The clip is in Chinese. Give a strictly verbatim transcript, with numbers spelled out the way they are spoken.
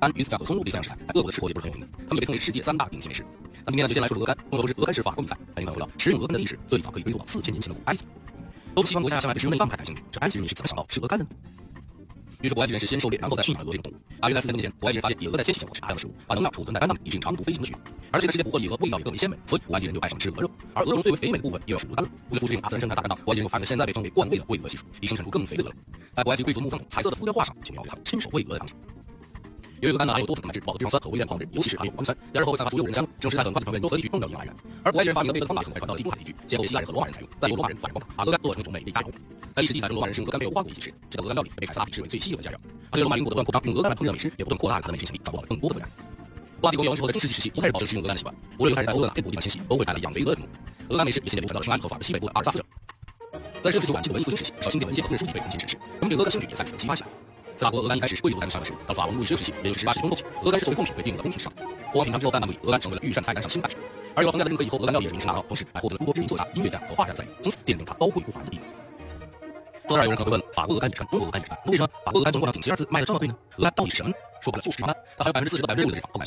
肝、鱼子酱和松露这三样食材，在俄国的吃货也不是很有名的，它们也被称为世界三大顶级美食。那今天呢，就先来说说鹅肝。众所周知，鹅肝是法国名菜，但有朋友不知道，食用鹅肝的历史最早可以追溯到四千年前的古埃及。都是西方国家向来对食用内脏排感兴趣，这埃及人是怎么想到吃鹅肝的呢？据说古埃及人是先狩猎，然后再驯养鹅这种动物。大约在四千年前，古埃及人发现野鹅在迁徙前后是大量的食物，把能量储存在肝脏里，以适应长途飞行的需求。而这段时间捕获的野鹅味道也更为鲜美，所以古埃及人就爱上吃鹅肉。而鹅茸最为肥美的部分又要属鹅肝了。为了扶持这种大自然生态大肝脏，古埃及人又发明了现在被称为冠味的喂鹅技术，以生产出更肥的鹅肉。在古埃及贵族墓葬彩色的浮雕画上，就描绘他们亲手喂鹅的场景。由于鹅肝呢含有多种蛋白质、饱和脂肪酸和微量矿物质，尤其是含有谷氨酸，然后会散发出诱人香。这种食材很快就成为人多河地区重要的营养来源。而古埃及人发明鹅喂鹅的方法很快传到了地中海地区，先后由希腊人和罗马人采用，再由罗马人发扬光大，把鹅肝做成一种美味佳肴。在历史记载中，罗马人是用鹅肝配有无花果一起吃，这道鹅肝料理被凯撒拉比视为最稀有的佳肴。而且罗马英国不断扩张，用鹅肝来烹饪美食，也不断扩大了它的美食影响力，掌握了更多的国家。罗马帝国灭亡之后，在中世纪时期不太保持食用鹅肝的习惯，无论犹太人在欧洲哪片土地上迁徙，都会带来养肥鹅的任务。鹅肝美食也渐渐流传到了圣安和法的西北部的阿尔萨斯省。在十六世纪晚期的文艺复兴时期，不少经典文献和个人书籍被重新审视，人们对鹅肝兴趣也在此激发起来。在法国，鹅肝一开始是贵族才能享有食物，到法国路易十六时期，也就是十八世纪中后期，鹅肝是作为贡品被定入了宫廷上。国王品尝之后，在那里，鹅肝成为了御膳菜单上新大食。而有了皇家的认可以后，鹅肝料理也是名声大噪，同时还获得了中国知名作家、音乐家和画家的赞誉，从此奠定它高贵不凡的地位。说到这儿，有人可能会问了：法国鹅肝也是中国鹅肝也是肝，那为什么法国鹅肝总共两顶级二字卖的这么贵呢？鹅肝到底是什么呢？说白了就是脂肪肝，它含有百分之四十到百分之六的脂肪，口感